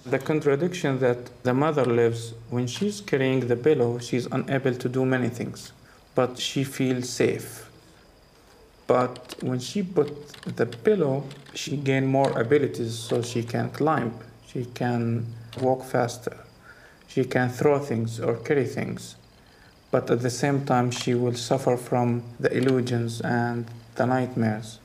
The contradiction that the mother lives, when she's carrying the pillow, she's unable to do many things, but she feels safe. But when she put the pillow, she gain more abilities, so she can climb, she can walk faster, she can throw things or carry things. But at the same time, she will suffer from the illusions and the nightmares.